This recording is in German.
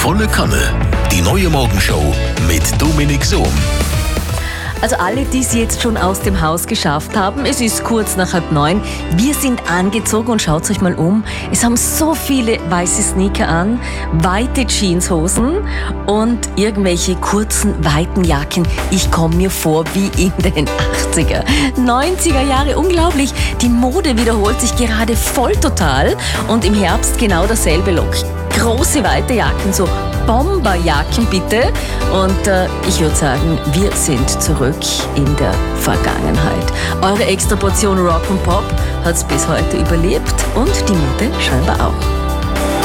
Volle Kanne. Die neue Morgenshow mit Dominik Sohm. Also alle, die es jetzt schon aus dem Haus geschafft haben, es ist kurz nach 8:30. Wir sind angezogen und schaut euch mal um. Es haben so viele weiße Sneaker an, weite Jeanshosen und irgendwelche kurzen, weiten Jacken. Ich komme mir vor wie in den 80er, 90er Jahre. Unglaublich, die Mode wiederholt sich gerade voll total und im Herbst genau dasselbe Look. Große, weite Jacken, so Bomberjacken bitte. Und ich würde sagen, wir sind zurück in der Vergangenheit. Eure extra Portion Rock und Pop hat es bis heute überlebt und die Mode scheinbar auch.